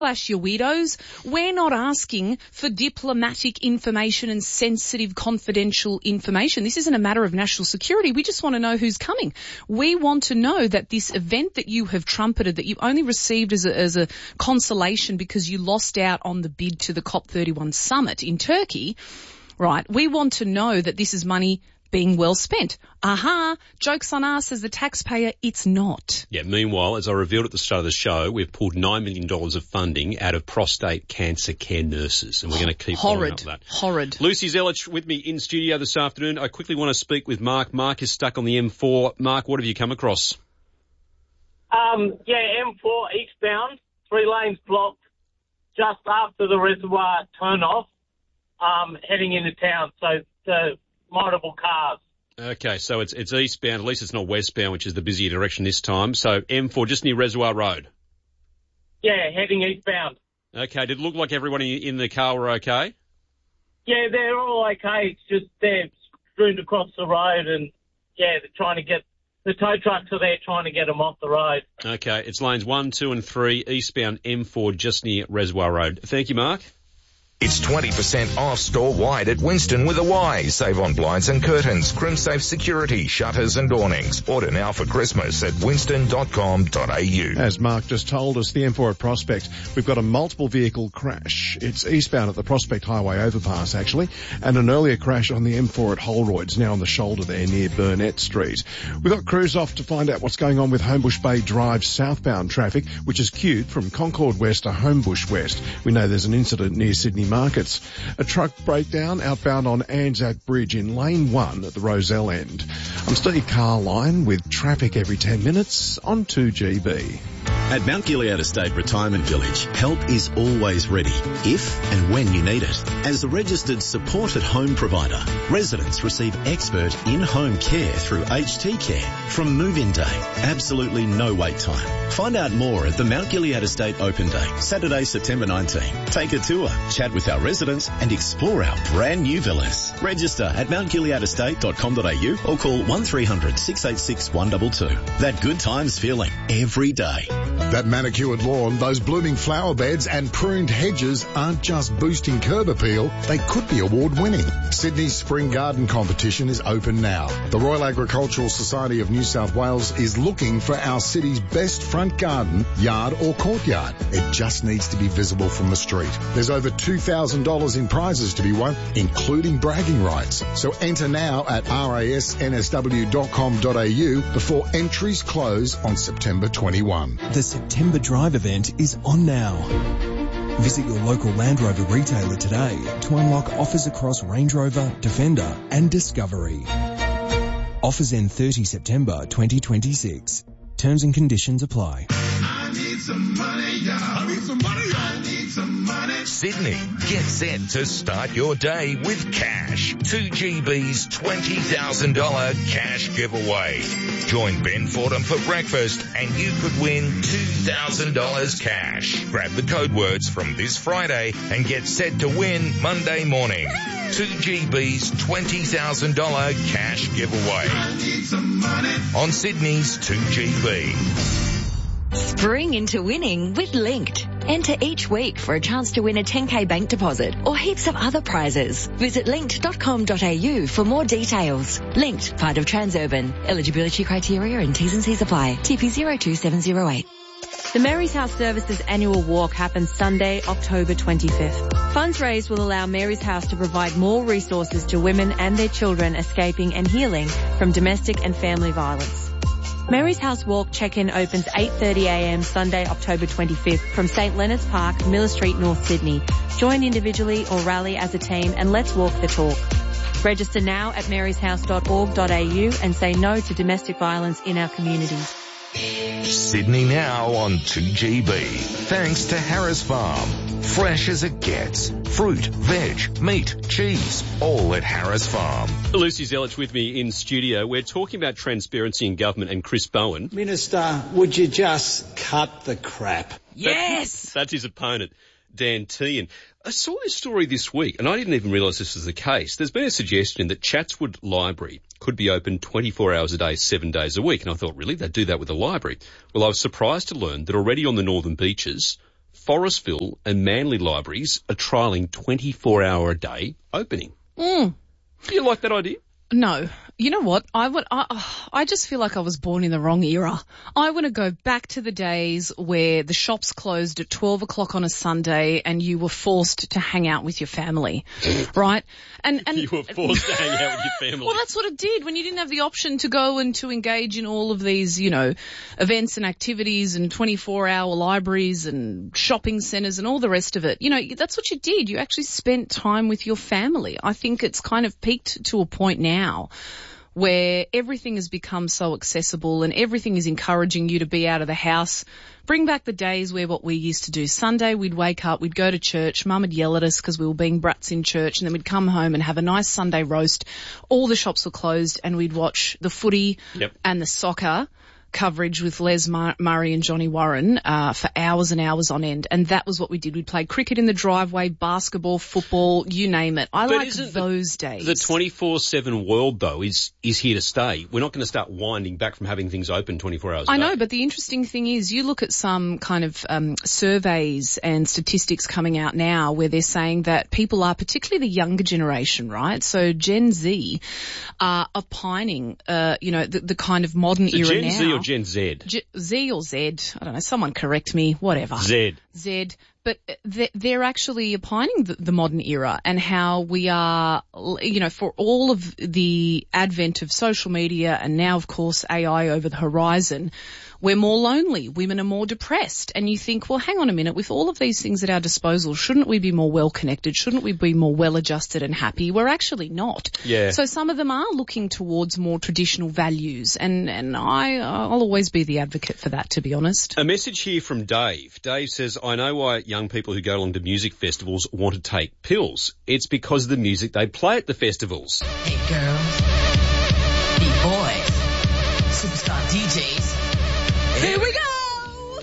You weirdos. We're not asking for diplomatic information and sensitive confidential information. This isn't a matter of national security. We just want to know who's coming. We want to know that this event that you have trumpeted, that you only received as a consolation because you lost out on the bid to the COP31 summit in Turkey, right? We want to know that this is money being well spent. Joke's on us as the taxpayer, it's not. Yeah, meanwhile, as I revealed at the start of the show, we've pulled $9 million of funding out of prostate cancer care nurses, and we're going to keep following up that. Horrid. Lucy Zelich with me in studio this afternoon. I quickly want to speak with Mark. Mark is stuck on the M4. Mark, what have you come across? M4 eastbound, 3 lanes blocked just after the reservoir turn-off, heading into town. So the multiple cars. Okay, so it's eastbound. At least it's not westbound, which is the busier direction this time. So M4, just near Reservoir Road. Yeah, heading eastbound. Okay, did it look like everyone in the car were okay? Yeah, they're all okay. It's just they're strewn across the road and, yeah, they're trying to get, the tow trucks are there trying to get them off the road. Okay, it's lanes 1, 2 and 3, eastbound M4, just near Reservoir Road. Thank you, Mark. It's 20% off store-wide at Winston with a Y. Save on blinds and curtains, Crimsafe security, shutters and awnings. Order now for Christmas at winston.com.au. As Mark just told us, the M4 at Prospect, we've got a multiple vehicle crash. It's eastbound at the Prospect Highway overpass, actually, and an earlier crash on the M4 at Holroyd's, now on the shoulder there near Burnett Street. We've got crews off to find out what's going on with Homebush Bay Drive southbound traffic, which is queued from Concord West to Homebush West. We know there's an incident near Sydney Markets. A truck breakdown outbound on Anzac Bridge in lane 1 at the Rozelle end. I'm Steve Carline with traffic every 10 minutes on 2GB. At Mount Gilead Estate Retirement Village, help is always ready, if and when you need it. As a registered supported home provider, residents receive expert in-home care through HT Care from move-in day. Absolutely no wait time. Find out more at the Mount Gilead Estate Open Day, Saturday, September 19. Take a tour, chat with our residents and explore our brand new villas. Register at mountgileadestate.com.au or call 1300 686 122. That good times feeling every day. That manicured lawn, those blooming flower beds and pruned hedges aren't just boosting curb appeal, they could be award-winning. Sydney's Spring Garden Competition is open now. The Royal Agricultural Society of New South Wales is looking for our city's best front garden, yard or courtyard. It just needs to be visible from the street. There's over $2,000 in prizes to be won, including bragging rights. So enter now at rasnsw.com.au before entries close on September 21. The September Drive event is on now. Visit your local Land Rover retailer today to unlock offers across Range Rover, Defender and Discovery. Offers end 30 September 2026. Terms and conditions apply. I need some money, y'all. I need some money, y'all. I need some money. Sydney, get set to start your day with cash. 2GB's $20,000 cash giveaway. Join Ben Fordham for breakfast and you could win $2,000 cash. Grab the code words from this Friday and get set to win Monday morning. 2GB's $20,000 cash giveaway. I need some money. On Sydney's 2GB. Spring into winning with Linked. Enter each week for a chance to win a 10K bank deposit or heaps of other prizes. Visit linked.com.au for more details. Linked, part of Transurban. Eligibility criteria and T's and C's apply. TP 02708. The Mary's House Services annual walk happens Sunday, October 25th. Funds raised will allow Mary's House to provide more resources to women and their children escaping and healing from domestic and family violence. Mary's House Walk check-in opens 8:30am Sunday, October 25th from St Leonard's Park, Miller Street, North Sydney. Join individually or rally as a team and let's walk the talk. Register now at maryshouse.org.au and say no to domestic violence in our communities. Sydney now on 2GB. Thanks to Harris Farm. Fresh as it gets. Fruit, veg, meat, cheese, all at Harris Farm. Lucy Zelich with me in studio. We're talking about transparency in government and Chris Bowen. Minister, would you just cut the crap? Yes! That's his opponent, Dan Tehan. I saw this story this week, and I didn't even realise this was the case. There's been a suggestion that Chatswood Library could be open 24 hours a day, 7 days a week. And I thought, really? They'd do that with a library? Well, I was surprised to learn that already on the northern beaches, Forestville and Manly libraries are trialling 24-hour-a-day opening. Mm. Do you like that idea? No. You know what? I just feel like I was born in the wrong era. I want to go back to the days where the shops closed at 12 o'clock on a Sunday and you were forced to hang out with your family, right? And you were forced to hang out with your family. Well, that's what it did when you didn't have the option to go and to engage in all of these, events and activities and 24-hour libraries and shopping centres and all the rest of it. That's what you did. You actually spent time with your family. I think it's kind of peaked to a point now where everything has become so accessible and everything is encouraging you to be out of the house. Bring back the days where what we used to do. Sunday, we'd wake up, we'd go to church, Mum would yell at us because we were being brats in church, and then we'd come home and have a nice Sunday roast. All the shops were closed and we'd watch the footy and the soccer coverage with Les Murray and Johnny Warren for hours and hours on end, and that was what we did. We'd play cricket in the driveway, basketball, football, you name it. I like those days. The 24/7 world, though, is here to stay. We're not going to start winding back from having things open 24 hours a day. I know, but the interesting thing is you look at some kind of surveys and statistics coming out now where they're saying that people are, particularly the younger generation, right? So Gen Z are opining, the kind of modern era Gen now. Z or Gen Z? Z or Z. I don't know. Someone correct me. Whatever. Z. But they're actually opining the modern era and how we are, for all of the advent of social media and now, of course, AI over the horizon, we're more lonely. Women are more depressed. And you think, well, hang on a minute. With all of these things at our disposal, shouldn't we be more well-connected? Shouldn't we be more well-adjusted and happy? We're actually not. Yeah. So some of them are looking towards more traditional values. And I'll always be the advocate for that, to be honest. A message here from Dave. Dave says, I know why young people who go along to music festivals want to take pills. It's because of the music they play at the festivals. Hey girls, B-boys, superstar DJs. Here we go!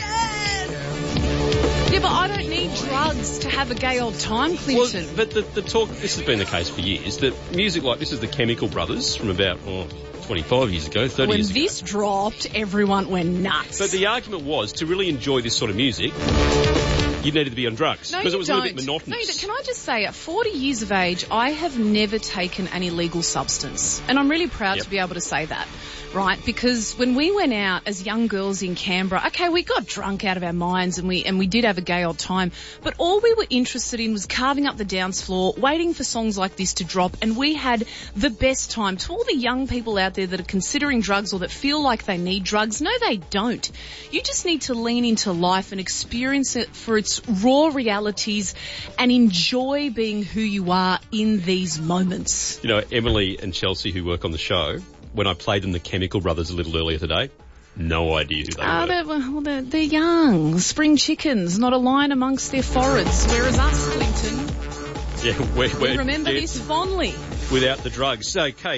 Yes! Yeah, but I don't need drugs to have a gay old time, Clinton. Well, but the talk, this has been the case for years, that music like this is the Chemical Brothers from about 25 years ago, 30 years ago. When this dropped, everyone went nuts. But the argument was, to really enjoy this sort of music, you needed to be on drugs. Because it was a little bit monotonous. No, you don't. Can I just say, at 40 years of age, I have never taken an illegal substance. And I'm really proud to be able to say that, right? Because when we went out as young girls in Canberra, okay, we got drunk out of our minds and we did have a gay old time, but all we were interested in was carving up the dance floor, waiting for songs like this to drop, and we had the best time. To all the young people out there that are considering drugs or that feel like they need drugs, no, they don't. You just need to lean into life and experience it for its raw realities and enjoy being who you are in these moments. Emily and Chelsea, who work on the show, when I played them the Chemical Brothers a little earlier today, no idea who they were. They're young, spring chickens, not a line amongst their foreheads, whereas us, Clinton, we remember this fondly. Without the drugs. Okay,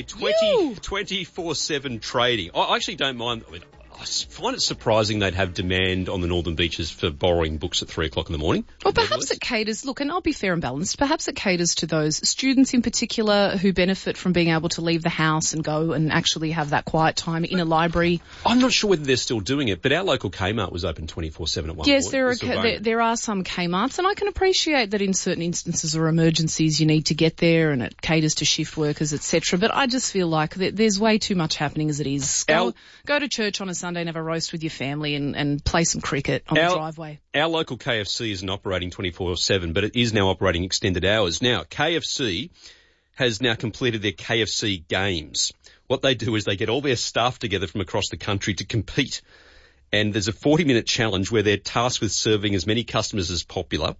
24/7 trading. I actually don't mind. I find it surprising they'd have demand on the Northern Beaches for borrowing books at 3 o'clock in the morning. Well, perhaps it caters, look, and I'll be fair and balanced, perhaps it caters to those students in particular who benefit from being able to leave the house and go and actually have that quiet time in a library. I'm not sure whether they're still doing it, but our local Kmart was open 24/7 at one point. Yes, there are some Kmarts, and I can appreciate that in certain instances or emergencies you need to get there and it caters to shift workers, etc. But I just feel like there's way too much happening as it is. Go to church on a Sunday and have a roast with your family and play some cricket on the driveway. Our local KFC isn't operating 24/7, but it is now operating extended hours. Now, KFC has now completed their KFC Games. What they do is they get all their staff together from across the country to compete. And there's a 40-minute challenge where they're tasked with serving as many customers as possible.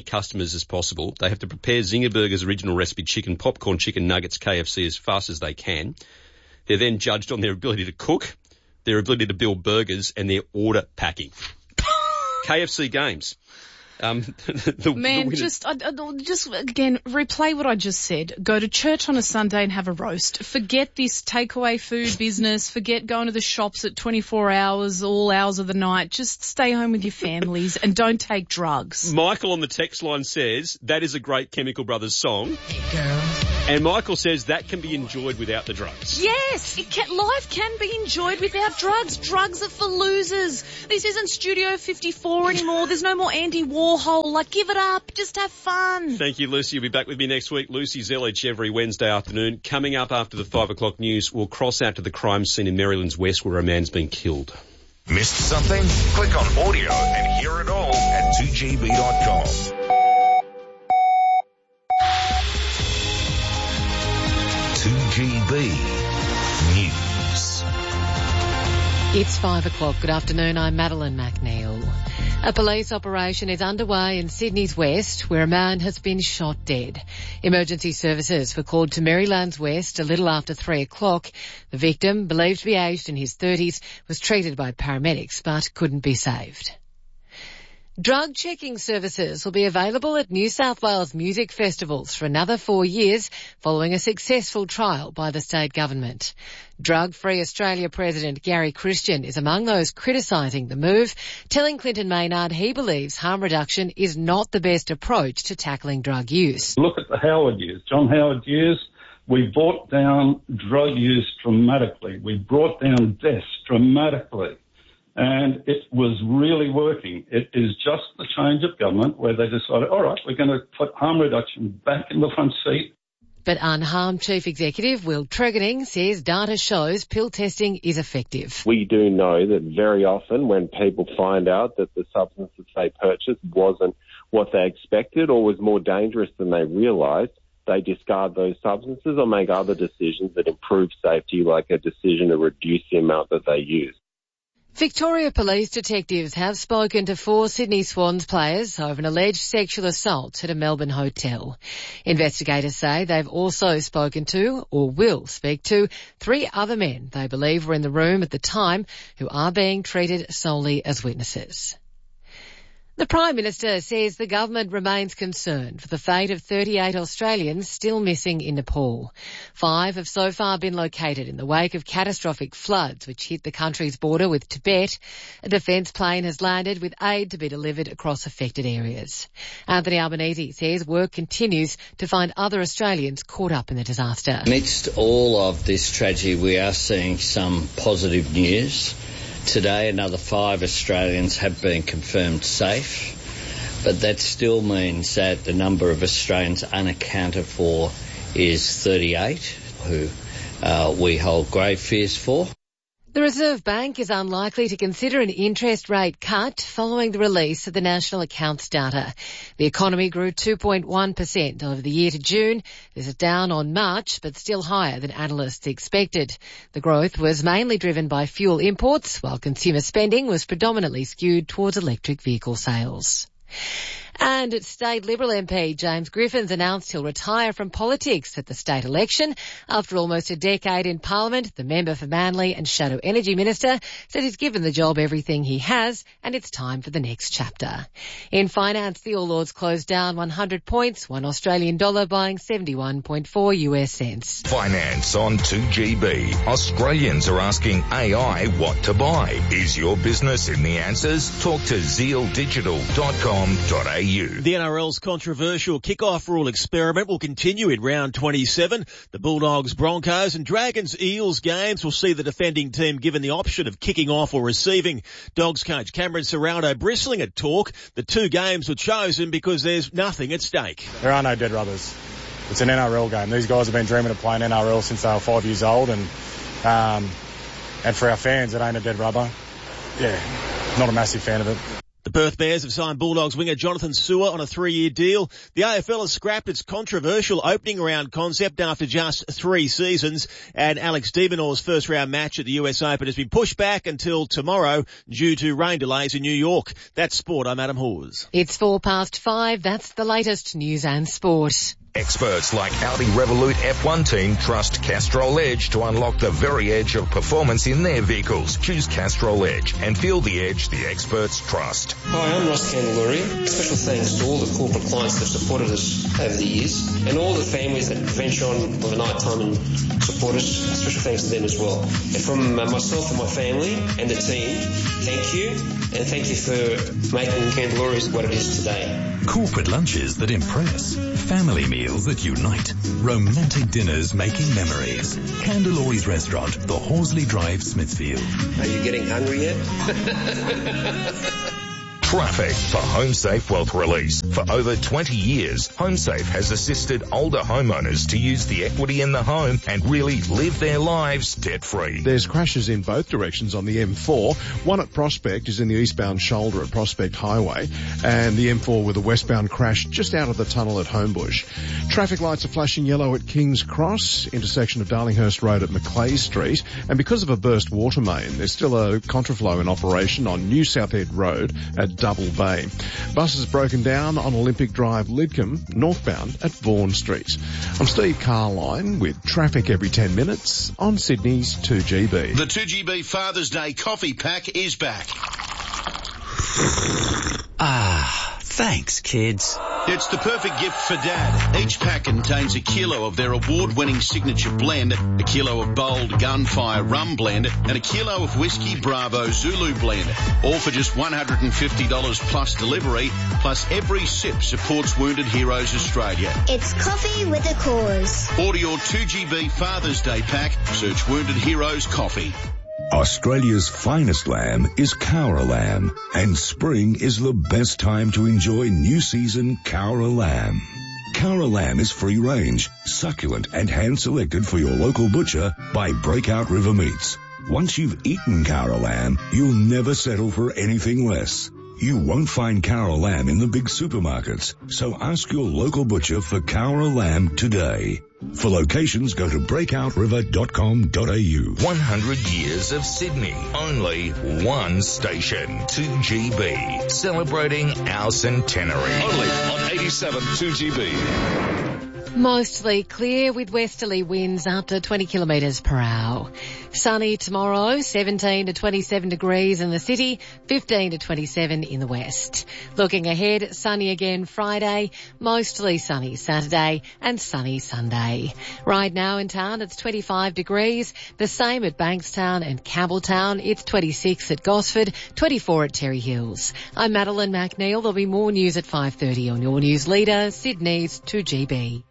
They have to prepare Zinger Burger's original recipe chicken, popcorn chicken nuggets, KFC as fast as they can. They're then judged on their ability to cook, their ability to build burgers, and their order packing. KFC Games. Just again, replay what I just said. Go to church on a Sunday and have a roast. Forget this takeaway food business. Forget going to the shops at 24 hours, all hours of the night. Just stay home with your families and don't take drugs. Michael on the text line says, that is a great Chemical Brothers song. Hey girls, And Michael says that can be enjoyed without the drugs. Yes, life can be enjoyed without drugs. Drugs are for losers. This isn't Studio 54 anymore. There's no more Andy Warhol. Give it up. Just have fun. Thank you, Lucy. You'll be back with me next week. Lucy Zelich every Wednesday afternoon. Coming up after the 5 o'clock news, we'll cross out to the crime scene in Maryland's West where a man's been killed. Missed something? Click on audio and hear it all at 2gb.com. 2GB News. It's 5 o'clock. Good afternoon. I'm Madeline McNeil. A police operation is underway in Sydney's West where a man has been shot dead. Emergency services were called to Maryland's West a little after 3 o'clock. The victim, believed to be aged in his 30s, was treated by paramedics but couldn't be saved. Drug checking services will be available at New South Wales music festivals for another 4 years following a successful trial by the state government. Drug Free Australia President Gary Christian is among those criticising the move, telling Clinton Maynard he believes harm reduction is not the best approach to tackling drug use. Look at the Howard years. John Howard years, we brought down drug use dramatically. We brought down deaths dramatically. And it was really working. It is just the change of government where they decided, all right, we're going to put harm reduction back in the front seat. But Unharmed Chief Executive Will Tregenning says data shows pill testing is effective. We do know that very often when people find out that the substance that they purchased wasn't what they expected or was more dangerous than they realised, they discard those substances or make other decisions that improve safety, like a decision to reduce the amount that they use. Victoria Police detectives have spoken to 4 Sydney Swans players over an alleged sexual assault at a Melbourne hotel. Investigators say they've also spoken to, or will speak to, 3 other men they believe were in the room at the time who are being treated solely as witnesses. The Prime Minister says the government remains concerned for the fate of 38 Australians still missing in Nepal. 5 have so far been located in the wake of catastrophic floods which hit the country's border with Tibet. A defence plane has landed with aid to be delivered across affected areas. Anthony Albanese says work continues to find other Australians caught up in the disaster. Amidst all of this tragedy, we are seeing some positive news. Today, another 5 Australians have been confirmed safe, but that still means that the number of Australians unaccounted for is 38, who we hold grave fears for. The Reserve Bank is unlikely to consider an interest rate cut following the release of the national accounts data. The economy grew 2.1% over the year to June. This is down on March, but still higher than analysts expected. The growth was mainly driven by fuel imports, while consumer spending was predominantly skewed towards electric vehicle sales. And State Liberal MP James Griffins announced he'll retire from politics at the state election. After almost a decade in Parliament, the member for Manly and Shadow Energy Minister said he's given the job everything he has and it's time for the next chapter. In finance, the All Ords closed down 100 points, $1 Australian dollar buying 71.4 US cents. Finance on 2GB. Australians are asking AI what to buy. Is your business in the answers? Talk to zealdigital.com.au. The NRL's controversial kickoff rule experiment will continue in round 27. The Bulldogs, Broncos and Dragons Eels games will see the defending team given the option of kicking off or receiving. Dogs coach Cameron Serrano bristling at talk. The 2 games were chosen because there's nothing at stake. There are no dead rubbers. It's an NRL game. These guys have been dreaming of playing NRL since they were 5 years old, and for our fans, it ain't a dead rubber. Yeah, not a massive fan of it. The Perth Bears have signed Bulldogs winger Jonathan Sewer on a 3-year deal. The AFL has scrapped its controversial opening round concept after just 3 seasons, and Alex de Minaur's first round match at the US Open has been pushed back until tomorrow due to rain delays in New York. That's sport. I'm Adam Hawes. It's 5:04. That's the latest news and sport. Experts like Audi Revolut F1 team trust Castrol Edge to unlock the very edge of performance in their vehicles. Choose Castrol Edge and feel the edge the experts trust. Hi, I'm Ross Candelaria. Special thanks to all the corporate clients that have supported us over the years, and all the families that venture on for the night time and support us. Special thanks to them as well. And from myself and my family and the team, thank you. and thank you for making Canterbury what it is today. Corporate lunches that impress. Family meals that unite. Romantic dinners making memories. Canterbury's Restaurant, the Horsley Drive, Smithfield. Are you getting hungry yet? Traffic for HomeSafe Wealth Release. For over 20 years, HomeSafe has assisted older homeowners to use the equity in the home and really live their lives debt-free. There's crashes in both directions on the M4. One at Prospect is in the eastbound shoulder at Prospect Highway, and the M4 with a westbound crash just out of the tunnel at Homebush. Traffic lights are flashing yellow at King's Cross, intersection of Darlinghurst Road at Macleay Street, and because of a burst water main, there's still a contraflow in operation on New Southhead Road at Double Bay. Buses broken down on Olympic Drive, Lidcombe, northbound at Vaughan Street. I'm Steve Carline with traffic every 10 minutes on Sydney's 2GB. The 2GB Father's Day coffee pack is back. Thanks, kids. It's the perfect gift for Dad. Each pack contains a kilo of their award-winning signature blend, a kilo of Bold Gunfire Rum Blend, and a kilo of Whiskey Bravo Zulu Blend. All for just $150 plus delivery, plus every sip supports Wounded Heroes Australia. It's coffee with a cause. Order your 2GB Father's Day pack. Search Wounded Heroes Coffee. Australia's finest lamb is Cowra lamb, and spring is the best time to enjoy new season Cowra lamb. Cowra lamb is free range, succulent, and hand-selected for your local butcher by Breakout River Meats. Once you've eaten Cowra lamb, you'll never settle for anything less. You won't find Cowra lamb in the big supermarkets, so ask your local butcher for Cowra lamb today. For locations, go to breakoutriver.com.au. 100 years of Sydney. Only one station. 2GB. Celebrating our centenary. Only on 87 2GB. Mostly clear with westerly winds up to 20 kilometres per hour. Sunny tomorrow, 17 to 27 degrees in the city, 15 to 27 in the west. Looking ahead, sunny again Friday, mostly sunny Saturday and sunny Sunday. Right now in town it's 25 degrees, the same at Bankstown and Campbelltown. It's 26 at Gosford, 24 at Terry Hills. I'm Madeline McNeil. There'll be more news at 5:30 on your news leader, Sydney's 2GB.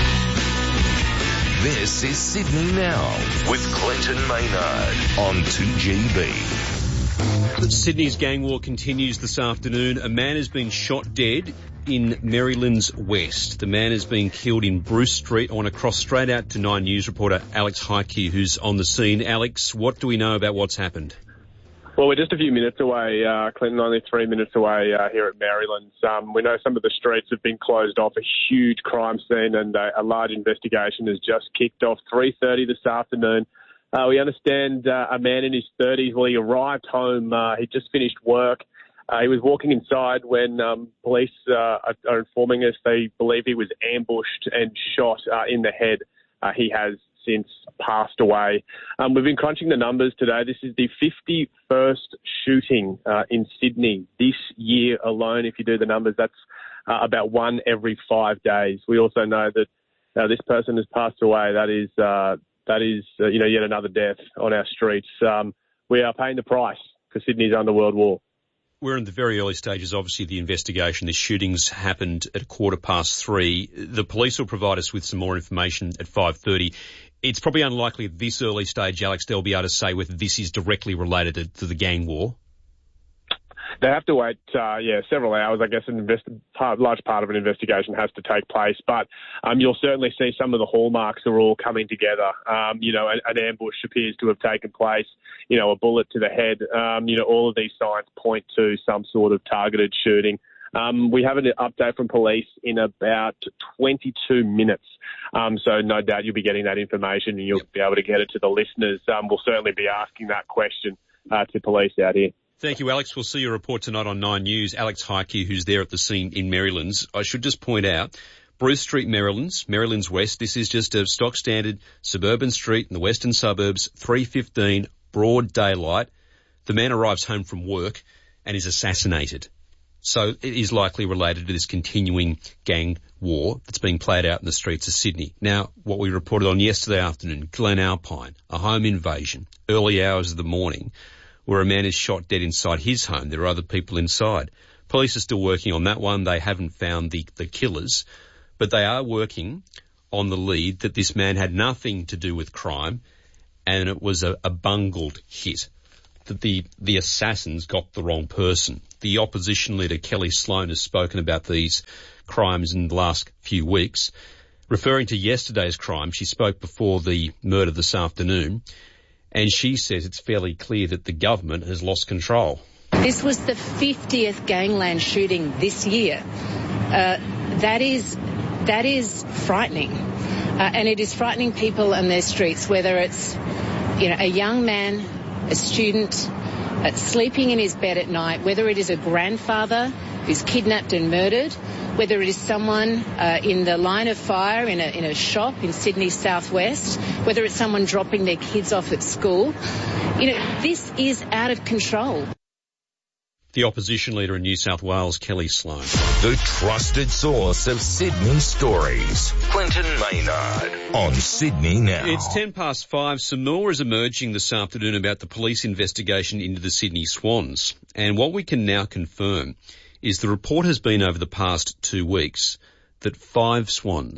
This is Sydney Now with Clinton Maynard on 2GB. Sydney's gang war continues this afternoon. A man has been shot dead in Maryland's West. The man has been killed in Bruce Street. I want to cross straight out to 9 News reporter Alex Heike, who's on the scene. Alex, what do we know about what's happened? Well, we're just a few minutes away, Clinton, only 3 minutes away here at Maryland's. We know some of the streets have been closed off, a huge crime scene, and a large investigation has just kicked off 3:30 this afternoon. We understand a man in his 30s, well, he arrived home, he'd just finished work. He was walking inside when police are informing us they believe he was ambushed and shot in the head. He has since passed away. We've been crunching the numbers today. This is the 51st shooting in Sydney this year alone. If you do the numbers, that's about one every 5 days. We also know that this person has passed away. That is yet another death on our streets. We are paying the price for Sydney's underworld war. We're in the very early stages, obviously, of the investigation. The shootings happened at 3:15. The police will provide us with some more information at 5:30. It's probably unlikely at this early stage, Alex, they'll be able to say whether this is directly related to the gang war. They have to wait, several hours. I guess a large part of an investigation has to take place. But you'll certainly see some of the hallmarks are all coming together. An ambush appears to have taken place. A bullet to the head. All of these signs point to some sort of targeted shooting. We have an update from police in about 22 minutes. So no doubt you'll be getting that information and you'll be able to get it to the listeners. We'll certainly be asking that question to police out here. Thank you, Alex. We'll see your report tonight on 9 News. Alex Heike, who's there at the scene in Maryland's. I should just point out, Bruce Street, Maryland's West. This is just a stock standard suburban street in the western suburbs, 3:15, broad daylight. The man arrives home from work and is assassinated. So it is likely related to this continuing gang war that's being played out in the streets of Sydney. Now, what we reported on yesterday afternoon, Glen Alpine, a home invasion, early hours of the morning. where a man is shot dead inside his home. There are other people inside. Police are still working on that one. They haven't found the killers, but they are working on the lead that this man had nothing to do with crime and it was a bungled hit, that the assassins got the wrong person. The opposition leader, Kelly Sloan, has spoken about these crimes in the last few weeks. Referring to yesterday's crime, she spoke before the murder this afternoon, and she says it's fairly clear that the government has lost control. This was the 50th gangland shooting this year. That is frightening. And it is frightening people in their streets, whether it's, a young man, a student, sleeping in his bed at night, whether it is a grandfather who's kidnapped and murdered, whether it is someone in the line of fire in a shop in Sydney southwest, whether it's someone dropping their kids off at school. This is out of control. The opposition leader in New South Wales, Kelly Sloan. The trusted source of Sydney stories. Clinton Maynard on Sydney Now. It's 5:10. Some more is emerging this afternoon about the police investigation into the Sydney Swans. And what we can now confirm is the report has been over the past 2 weeks that 5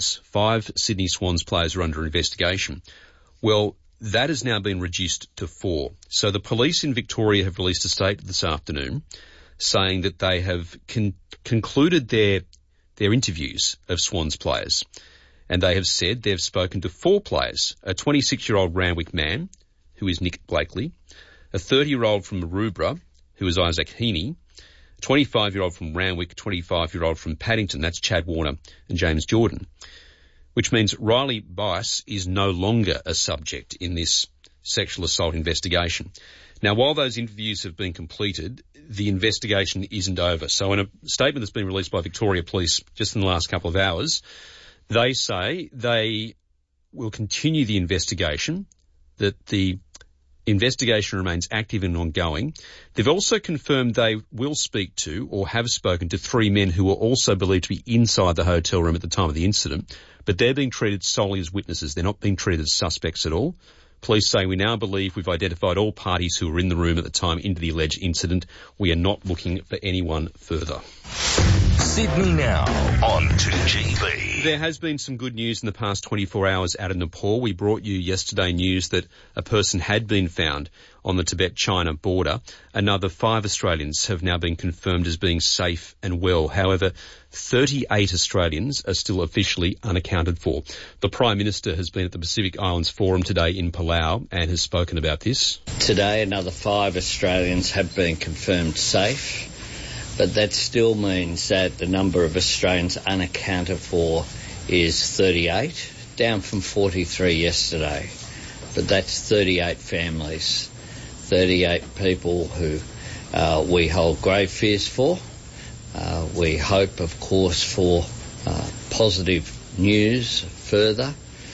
Sydney Swans players are under investigation. Well, that has now been reduced to 4. So the police in Victoria have released a statement this afternoon saying that they have concluded their interviews of Swans players. And they have said they've spoken to 4 players, a 26-year-old Randwick man, who is Nick Blakely, a 30-year-old from Maroubra, who is Isaac Heaney, a 25-year-old from Randwick, a 25-year-old from Paddington, that's Chad Warner and James Jordan, which means Riley Bice is no longer a subject in this sexual assault investigation. Now, while those interviews have been completed, the investigation isn't over. So in a statement that's been released by Victoria Police just in the last couple of hours, they say they will continue the investigation, that the investigation remains active and ongoing. They've also confirmed they will speak to or have spoken to 3 men who were also believed to be inside the hotel room at the time of the incident, but they're being treated solely as witnesses. They're not being treated as suspects at all. Police say we now believe we've identified all parties who were in the room at the time into the alleged incident. We are not looking for anyone further. Sydney Now on 2GB. There has been some good news in the past 24 hours out of Nepal. We brought you yesterday news that a person had been found on the Tibet-China border. Another 5 Australians have now been confirmed as being safe and well. However, 38 Australians are still officially unaccounted for. The Prime Minister has been at the Pacific Islands Forum today in Palau and has spoken about this. Today, another 5 Australians have been confirmed safe. But that still means that the number of Australians unaccounted for is 38, down from 43 yesterday. But that's 38 families, 38 people who we hold grave fears for. We hope, of course, for positive news further.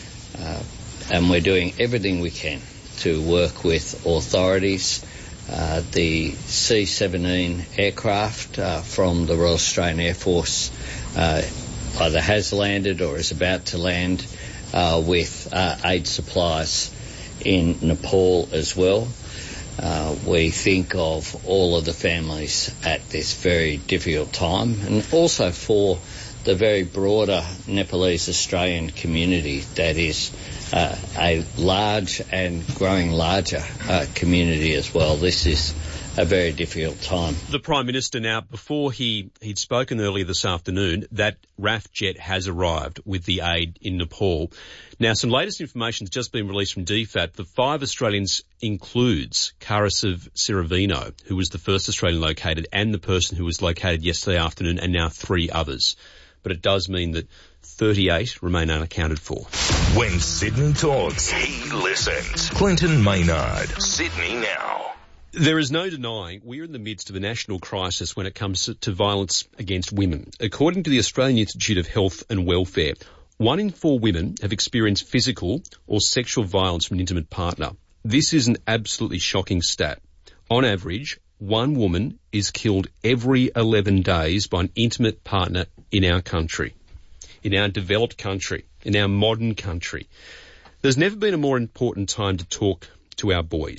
And we're doing everything we can to work with authorities. The C-17 aircraft from the Royal Australian Air Force either has landed or is about to land with aid supplies in Nepal as well. We think of all of the families at this very difficult time, and also for the very broader Nepalese Australian community that is a large and growing larger community as well. This is a very difficult time. The Prime Minister now, before he'd spoken earlier this afternoon, that RAF jet has arrived with the aid in Nepal. Now, some latest information has just been released from DFAT. The 5 Australians includes Karasav Siravino, who was the first Australian located, and the person who was located yesterday afternoon, and now 3 others. But it does mean that 38 remain unaccounted for. When Sydney talks, he listens. Clinton Maynard, Sydney Now. There is no denying we're in the midst of a national crisis when it comes to violence against women. According to the Australian Institute of Health and Welfare, 1 in 4 women have experienced physical or sexual violence from an intimate partner. This is an absolutely shocking stat. On average, 1 woman is killed every 11 days by an intimate partner in our country, in our developed country, in our modern country. There's never been a more important time to talk to our boys.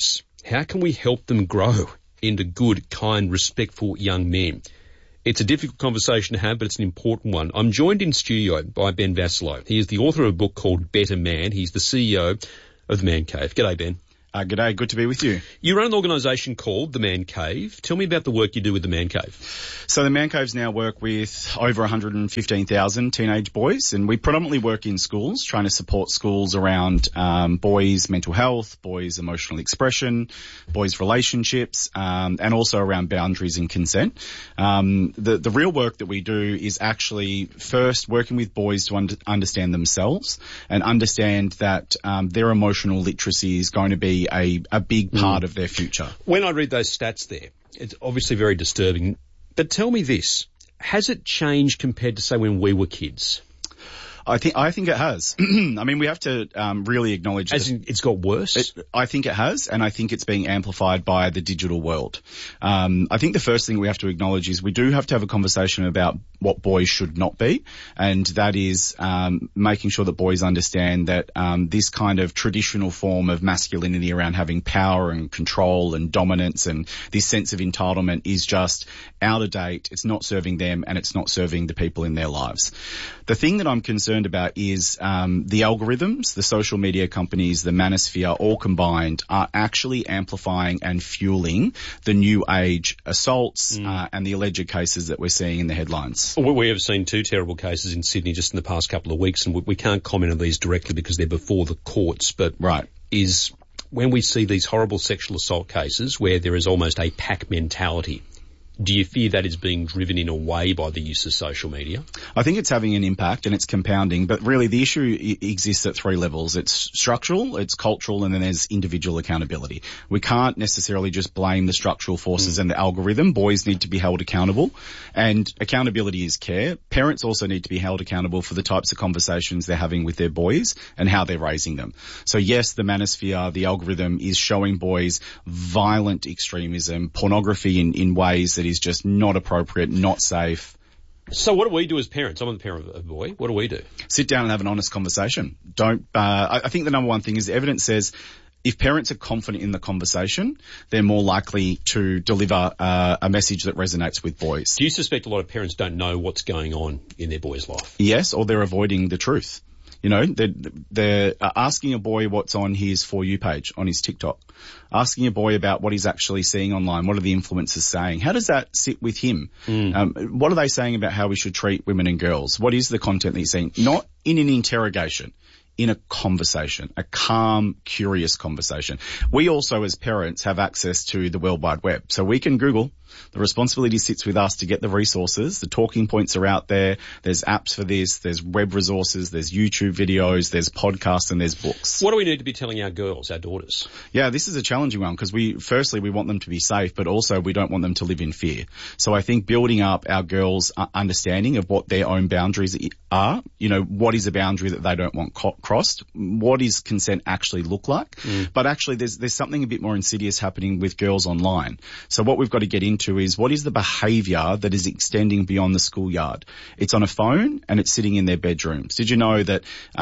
How can we help them grow into good, kind, respectful young men? It's a difficult conversation to have, but it's an important one. I'm joined in studio by Ben Vassallo. He is the author of a book called Better Man. He's the CEO of The Man Cave. G'day, Ben. G'day, good to be with you. You run an organisation called The Man Cave. Tell me about the work you do with The Man Cave. So The Man Caves now work with over 115,000 teenage boys, and we predominantly work in schools, trying to support schools around boys' mental health, boys' emotional expression, boys' relationships, and also around boundaries and consent. The real work that we do is actually first working with boys to understand themselves and understand that their emotional literacy is going to be a big part of their future. When I read those stats there, it's obviously very disturbing. But tell me this, has it changed compared to, say, when we were kids? I think it has. I mean, we have to really acknowledge as in it's got worse. I think it has, and I think it's being amplified by the digital world. I think the first thing we have to acknowledge is we do have to have a conversation about what boys should not be, and that is making sure that boys understand that this kind of traditional form of masculinity around having power and control and dominance and this sense of entitlement is just out of date. It's not serving them, and it's not serving the people in their lives. The thing that I'm concerned about is the algorithms, the social media companies, the manosphere, all combined are actually amplifying and fueling the new age assaults and the alleged cases that we're seeing in the headlines. We have seen two terrible cases in Sydney just in the past couple of weeks, and we can't comment on these directly because they're before the courts, but is when we see these horrible sexual assault cases where there is almost a pack mentality, do you fear that is being driven in a way by the use of social media? I think it's having an impact and it's compounding, but really the issue exists at three levels. It's structural, it's cultural, and then there's individual accountability. We can't necessarily just blame the structural forces and the algorithm. Boys need to be held accountable, and accountability is care. Parents also need to be held accountable for the types of conversations they're having with their boys and how they're raising them. So yes, the manosphere, the algorithm is showing boys violent extremism, pornography in ways that is just not appropriate, not safe. So what do we do as parents? I'm the parent of a boy. What do we do? Sit down and have an honest conversation. I think the number one thing is the evidence says if parents are confident in the conversation, they're more likely to deliver a message that resonates with boys. Do you suspect a lot of parents don't know what's going on in their boy's life? Yes, or they're avoiding the truth. You know, they're asking a boy what's on his For You page, on his TikTok. Asking a boy about what he's actually seeing online. What are the influencers saying? How does that sit with him? What are they saying about how we should treat women and girls? What is the content that he's seeing? Not in an interrogation, in a conversation, a calm, curious conversation. We also, as parents, have access to the World Wide Web. So we can Google. The responsibility sits with us to get the resources. The talking points are out there. There's apps for this. There's web resources. There's YouTube videos. There's podcasts and there's books. What do we need to be telling our girls, our daughters? Yeah, this is a challenging one because firstly, we want them to be safe, but also we don't want them to live in fear. So I think building up our girls' understanding of what their own boundaries are, you know, what is a boundary that they don't want crossed? What does consent actually look like? But actually there's something a bit more insidious happening with girls online. So what we've got to get into is what is the behaviour that is extending beyond the schoolyard? It's on a phone and it's sitting in their bedrooms. Did you know that,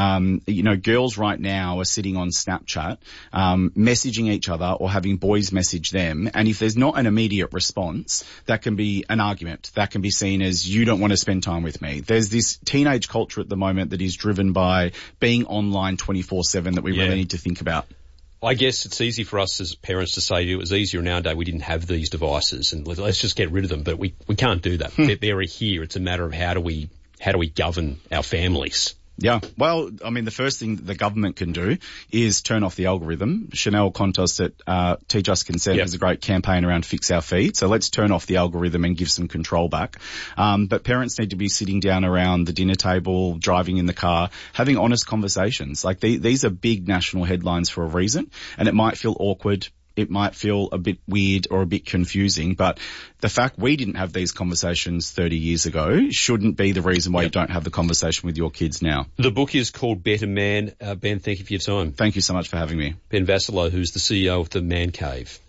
girls right now are sitting on Snapchat, messaging each other or having boys message them, and if there's not an immediate response, that can be an argument. That can be seen as you don't want to spend time with me. There's this teenage culture at the moment that is driven by being online 24/7 that we really need to think about. I guess it's easy for us as parents to say it was easier nowadays. We didn't have these devices and let's just get rid of them, but we can't do that. They're here. It's a matter of how do we govern our families? Yeah. Well, I mean, the first thing that the government can do is turn off the algorithm. Chanel Contos at Teach Us Consent has a great campaign around Fix Our Feed. So let's turn off the algorithm and give some control back. But parents need to be sitting down around the dinner table, driving in the car, having honest conversations. Like these are big national headlines for a reason, and it might feel awkward. It might feel a bit weird or a bit confusing, but the fact we didn't have these conversations 30 years ago shouldn't be the reason why you don't have the conversation with your kids now. The book is called Better Man. Ben, thank you for your time. Thank you so much for having me. Ben Vassallo, who's the CEO of The Man Cave.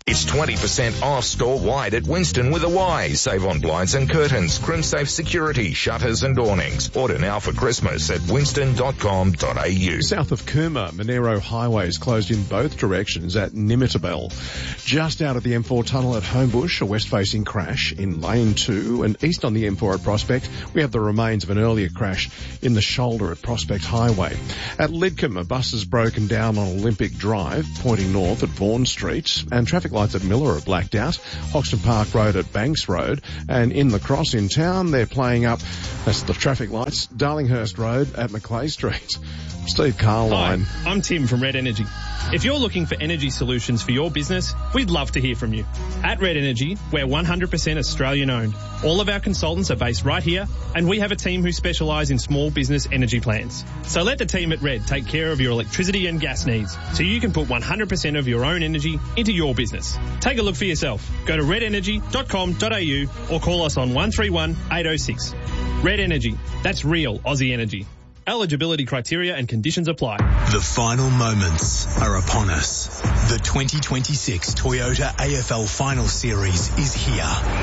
It's 20% off store-wide at Winston with a Y. Save on blinds and curtains, CrimSafe security, shutters and awnings. Order now for Christmas at winston.com.au. South of Cooma, Monero Highway is closed in both directions at Nimitabel. Just out of the M4 tunnel at Homebush, a west-facing crash in lane 2, and east on the M4 at Prospect, we have the remains of an earlier crash in the shoulder at Prospect Highway. At Lidcombe, a bus is broken down on Olympic Drive, pointing north at Vaughan Street, and traffic lights at Miller are blacked out, Hoxton Park Road at Banks Road, and in the cross in town, they're playing up, that's the traffic lights, Darlinghurst Road at Macleay Street. Steve Carline. Hi, I'm Tim from Red Energy. If you're looking for energy solutions for your business, we'd love to hear from you. At Red Energy, we're 100% Australian owned. All of our consultants are based right here, and we have a team who specialise in small business energy plans. So let the team at Red take care of your electricity and gas needs, so you can put 100% of your own energy into your business. Take a look for yourself. Go to redenergy.com.au or call us on 131 806. Red Energy. That's real Aussie energy. Eligibility criteria and conditions apply. The final moments are upon us. The 2026 Toyota AFL Final Series is here.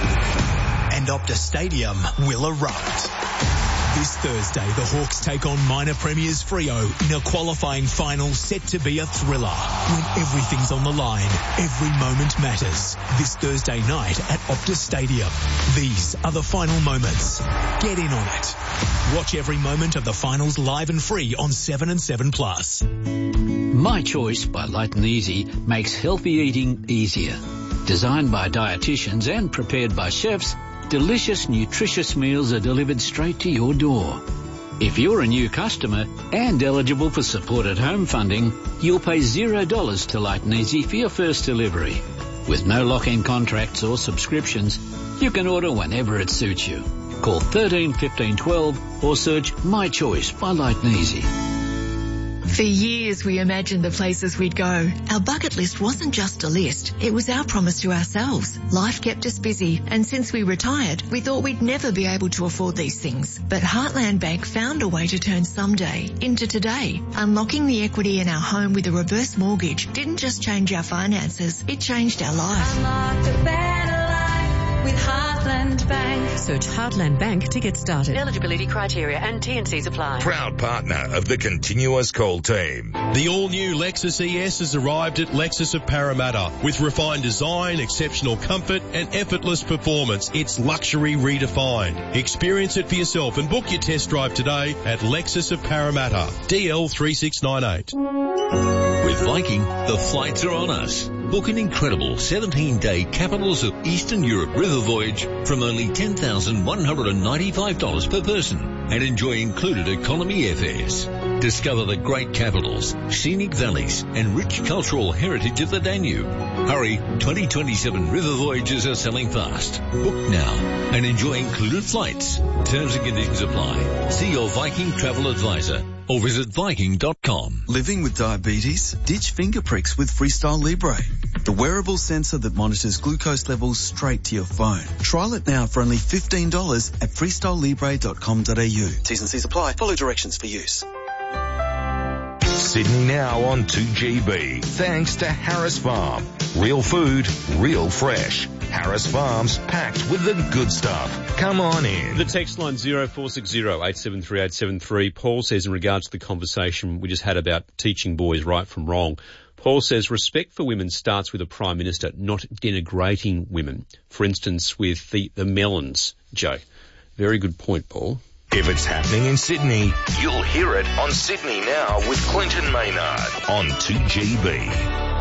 And Optus Stadium will erupt. This Thursday, the Hawks take on minor premiers Freo in a qualifying final set to be a thriller. When everything's on the line, every moment matters. This Thursday night at Optus Stadium. These are the final moments. Get in on it. Watch every moment of the finals live and free on 7 and 7 Plus. My Choice by Light and Easy makes healthy eating easier. Designed by dietitians and prepared by chefs, delicious, nutritious meals are delivered straight to your door. If you're a new customer and eligible for Support at Home funding, you'll pay $0 to Light and Easy for your first delivery. With no lock-in contracts or subscriptions, you can order whenever it suits you. Call 13 15 12 or search My Choice by Light and Easy. For years we imagined the places we'd go. Our bucket list wasn't just a list, it was our promise to ourselves. Life kept us busy, and since we retired, we thought we'd never be able to afford these things. But Heartland Bank found a way to turn someday into today. Unlocking the equity in our home with a reverse mortgage didn't just change our finances, it changed our life. Unlock a better life with Heartland Bank. Search Heartland Bank to get started. Eligibility criteria and T&Cs apply. Proud partner of the Continuous Call team. The all-new Lexus ES has arrived at Lexus of Parramatta. With refined design, exceptional comfort and effortless performance, it's luxury redefined. Experience it for yourself and book your test drive today at Lexus of Parramatta. DL 3698. With Viking, the flights are on us. Book an incredible 17-day Capitals of Eastern Europe river voyage from only $10,195 per person and enjoy included economy airfares. Discover the great capitals, scenic valleys and rich cultural heritage of the Danube. Hurry, 2027 river voyages are selling fast. Book now and enjoy included flights. Terms and conditions apply. See your Viking travel advisor or visit Viking.com. Living with diabetes? Ditch finger pricks with Freestyle Libre, the wearable sensor that monitors glucose levels straight to your phone. Trial it now for only $15 at freestylelibre.com.au. T's and C's apply. Follow directions for use. Sydney now on 2GB. Thanks to Harris Farm. Real food, real fresh. Harris Farms, packed with the good stuff. Come on in. The text line 0460 873 873. Paul says in regards to the conversation we just had about teaching boys right from wrong, Paul says respect for women starts with a Prime Minister, not denigrating women. For instance, with the Melons joke. Very good point, Paul. If it's happening in Sydney, you'll hear it on Sydney Now with Clinton Maynard on 2GB.